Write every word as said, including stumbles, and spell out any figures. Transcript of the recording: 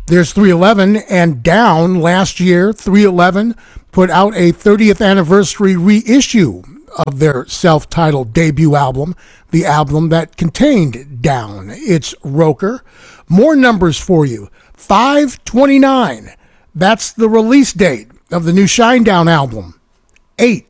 There's three eleven, and Down last year, three eleven put out a thirtieth anniversary reissue of their self-titled debut album, the album that contained Down. It's Roker. More numbers for you. five twenty-nine. That's the release date of the new Shinedown album. eight